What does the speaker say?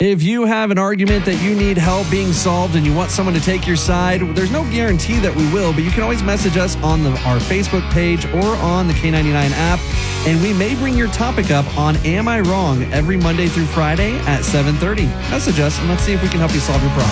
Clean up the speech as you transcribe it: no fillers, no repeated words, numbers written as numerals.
If you have an argument that you need help being solved and you want someone to take your side, there's no guarantee that we will, but you can always message us on our Facebook page or on the K99 app, and we may bring your topic up on Am I Wrong every Monday through Friday at 7:30. Message us and let's see if we can help you solve your problem.